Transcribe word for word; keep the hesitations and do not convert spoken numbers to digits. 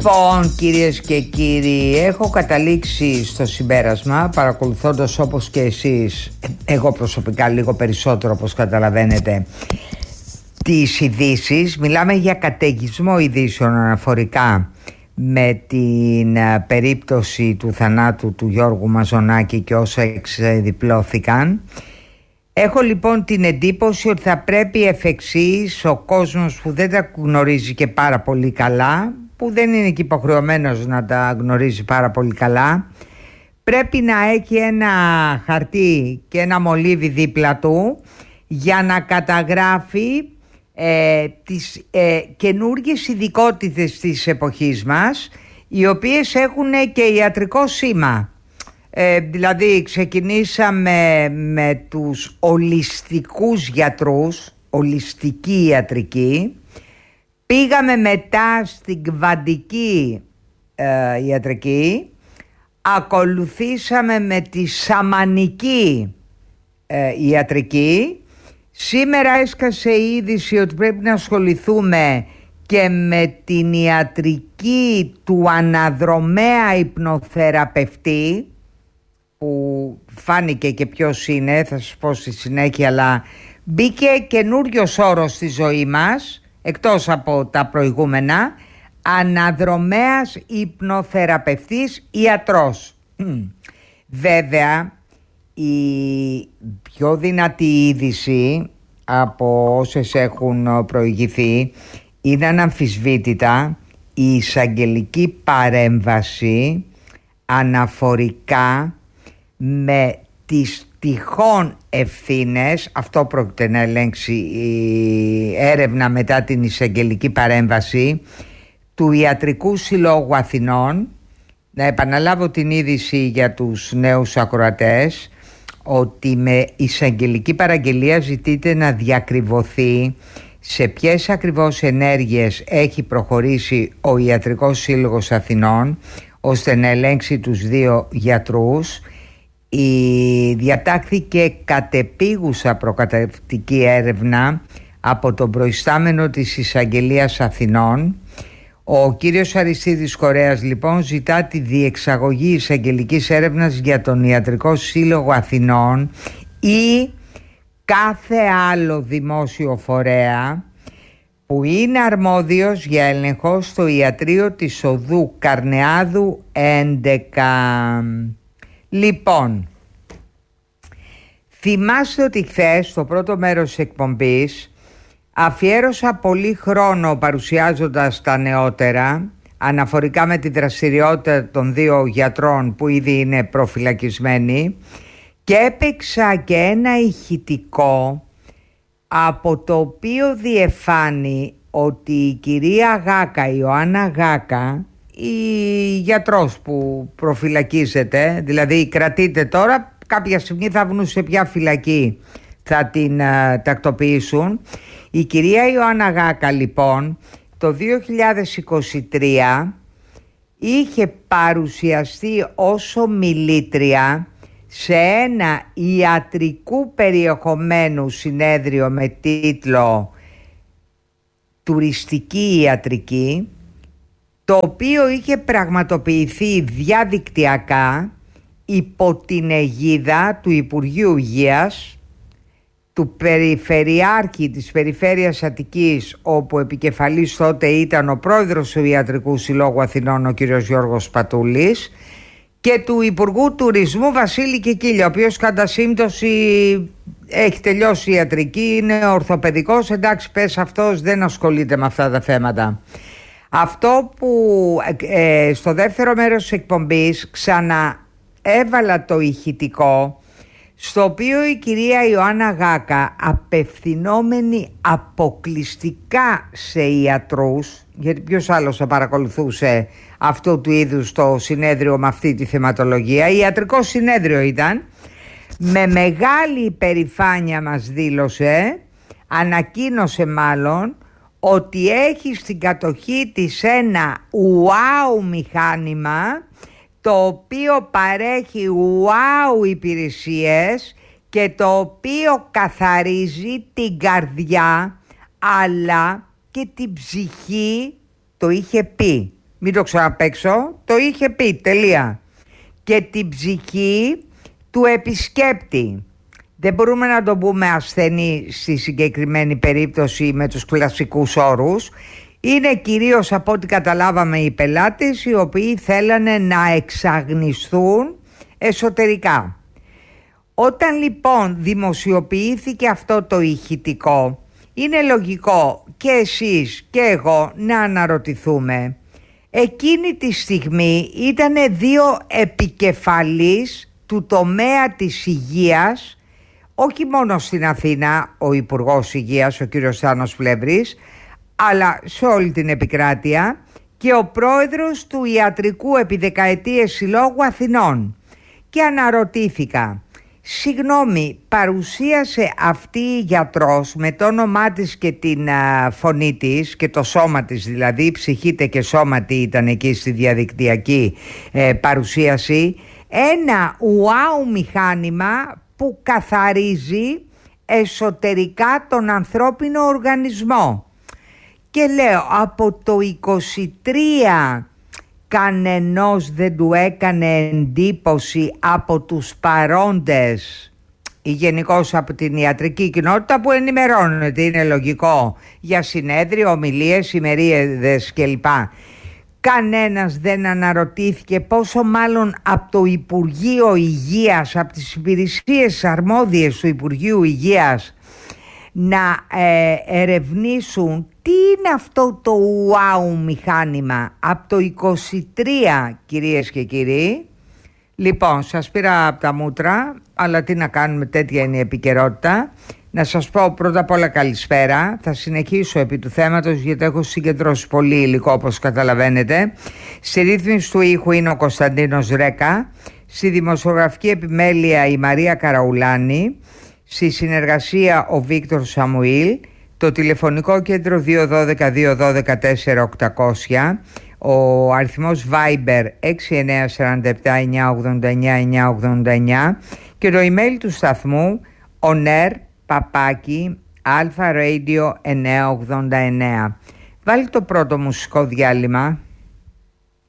Λοιπόν, κυρίες και κύριοι, έχω καταλήξει στο συμπέρασμα, παρακολουθώντας όπως και εσείς, εγώ προσωπικά λίγο περισσότερο όπως καταλαβαίνετε, τις ειδήσεις. Μιλάμε για καταιγισμό ειδήσεων αναφορικά με την περίπτωση του θανάτου του Γιώργου Μαζονάκη και όσα εξεδιπλώθηκαν. Έχω λοιπόν την εντύπωση ότι θα πρέπει εφ' εξής ο κόσμος που δεν τα γνωρίζει και πάρα πολύ καλά, που δεν είναι και υποχρεωμένος να τα γνωρίζει πάρα πολύ καλά, πρέπει να έχει ένα χαρτί και ένα μολύβι δίπλα του για να καταγράφει ε, τις ε, καινούργιες ειδικότητες της εποχής μας, οι οποίες έχουν και ιατρικό σήμα. Ε, δηλαδή ξεκινήσαμε με τους ολιστικούς γιατρούς, ολιστική ιατρική, πήγαμε μετά στην κβαντική ε, ιατρική, ακολουθήσαμε με τη σαμανική ε, ιατρική. Σήμερα έσκασε η είδηση ότι πρέπει να ασχοληθούμε και με την ιατρική του αναδρομέα υπνοθεραπευτή, που φάνηκε και ποιος είναι, θα σας πω στη συνέχεια, αλλά μπήκε καινούριος όρος στη ζωή μας, εκτός από τα προηγούμενα, αναδρομέας υπνοθεραπευτής ιατρός. Βέβαια, η πιο δυνατή είδηση από όσες έχουν προηγηθεί είναι αναμφισβήτητα η εισαγγελική παρέμβαση αναφορικά με τις τυχόν ευθύνες, αυτό πρόκειται να ελέγξει η έρευνα μετά την εισαγγελική παρέμβαση, του Ιατρικού Συλλόγου Αθηνών. Να επαναλάβω την είδηση για τους νέους ακροατές, ότι με εισαγγελική παραγγελία ζητείται να διακριβωθεί σε ποιες ακριβώς ενέργειες έχει προχωρήσει ο Ιατρικός Σύλλογος Αθηνών, ώστε να ελέγξει τους δύο γιατρούς. Η διατάχθηκε κατεπίγουσα προκαταρκτική έρευνα από τον προϊστάμενο της Εισαγγελίας Αθηνών. Ο κύριος Αριστίδης Κορέας λοιπόν ζητά τη διεξαγωγή εισαγγελικής έρευνας για τον Ιατρικό Σύλλογο Αθηνών ή κάθε άλλο δημόσιο φορέα που είναι αρμόδιος για έλεγχο στο ιατρείο της οδού Καρνεάδου έντεκα. Λοιπόν, θυμάστε ότι χθες στο πρώτο μέρος της εκπομπής αφιέρωσα πολύ χρόνο παρουσιάζοντας τα νεότερα αναφορικά με τη δραστηριότητα των δύο γιατρών που ήδη είναι προφυλακισμένοι, και έπαιξα και ένα ηχητικό από το οποίο διεφάνει ότι η κυρία Γάκα, η Ιωάννα Γάκα, η γιατρός που προφυλακίζεται, δηλαδή κρατείται τώρα, κάποια στιγμή θα βγουν σε ποια φυλακή θα την uh, τακτοποιήσουν. Η κυρία Ιωάννα Γάκα λοιπόν το δύο χιλιάδες είκοσι τρία είχε παρουσιαστεί ως ομιλήτρια σε ένα ιατρικού περιεχομένου συνέδριο με τίτλο «Τουριστική ιατρική», το οποίο είχε πραγματοποιηθεί διαδικτυακά υπό την αιγίδα του Υπουργείου Υγείας, του Περιφερειάρχη της Περιφέρειας Αττικής, όπου επικεφαλής τότε ήταν ο πρόεδρος του Ιατρικού Συλλόγου Αθηνών, ο κ. Γιώργος Πατούλης, και του Υπουργού Τουρισμού Βασίλη Κικίλια, ο οποίος κατά σύμπτωση έχει τελειώσει ιατρική, είναι ορθοπαιδικός, εντάξει πες αυτός δεν ασχολείται με αυτά τα θέματα. Αυτό που ε, στο δεύτερο μέρος της εκπομπής ξαναέβαλα το ηχητικό, στο οποίο η κυρία Ιωάννα Γάκα, απευθυνόμενη αποκλειστικά σε ιατρούς, γιατί ποιος άλλος θα παρακολουθούσε αυτού του είδους το συνέδριο με αυτή τη θεματολογία, ιατρικό συνέδριο ήταν, με μεγάλη υπερηφάνεια μας δήλωσε, ανακοίνωσε μάλλον, ότι έχει στην κατοχή της ένα wow μηχάνημα, το οποίο παρέχει wow υπηρεσίες και το οποίο καθαρίζει την καρδιά αλλά και την ψυχή, το είχε πει μην το ξαναπαίξω, το είχε πει, τελεία. Και την ψυχή του επισκέπτη. Δεν μπορούμε να το πούμε ασθενή στη συγκεκριμένη περίπτωση με τους κλασικούς όρους. Είναι κυρίως, από ό,τι καταλάβαμε, οι πελάτες οι οποίοι θέλανε να εξαγνιστούν εσωτερικά. Όταν λοιπόν δημοσιοποιήθηκε αυτό το ηχητικό, είναι λογικό και εσείς και εγώ να αναρωτηθούμε. Εκείνη τη στιγμή ήταν δύο επικεφαλείς του τομέα της υγείας, όχι μόνο στην Αθήνα, ο Υπουργός Υγείας, ο κύριος Θάνος Πλεύρης, αλλά σε όλη την επικράτεια, και ο πρόεδρος του Ιατρικού επί δεκαετίες Συλλόγου Αθηνών. Και αναρωτήθηκα, συγγνώμη, παρουσίασε αυτή η γιατρός με το όνομά της και την α, φωνή της και το σώμα της, δηλαδή ψυχήτε και σώματι ήταν εκεί στη διαδικτυακή ε, παρουσίαση, ένα wow μηχάνημα που καθαρίζει εσωτερικά τον ανθρώπινο οργανισμό. Και λέω, από το είκοσι τρία κανενός δεν του έκανε εντύπωση από τους παρόντες ή γενικώς από την ιατρική κοινότητα που ενημερώνεται, είναι λογικό, για συνέδριο, ομιλίες, ημερίδες κλπ. Κανένας δεν αναρωτήθηκε, πόσο μάλλον από το Υπουργείο Υγείας, από τις υπηρεσίες αρμόδιες του Υπουργείου Υγείας, να ε, ερευνήσουν τι είναι αυτό το wow μηχάνημα από το είκοσι τρία, κυρίες και κύριοι. Λοιπόν, σας πήρα από τα μούτρα, αλλά τι να κάνουμε, τέτοια είναι η επικαιρότητα. Να σας πω πρώτα απ' όλα καλησπέρα. Θα συνεχίσω επί του θέματος, γιατί έχω συγκεντρώσει πολύ υλικό, όπως καταλαβαίνετε. Στη ρύθμιση του ήχου είναι ο Κωνσταντίνος Ρέκα, στη δημοσιογραφική επιμέλεια η Μαρία Καραουλάνη, στη συνεργασία ο Βίκτορ Σαμουήλ, το τηλεφωνικό κέντρο δύο ένα δύο δύο ένα δύο τέσσερα οκτακόσια, ο αριθμός Viber έξι εννιά τέσσερα επτά εννιά ογδόντα εννιά εννιά ογδόντα εννιά και το email του σταθμού onair παπάκι alfa radio εννιακόσια ογδόντα εννέα. Βάλει το πρώτο μουσικό διάλειμμα.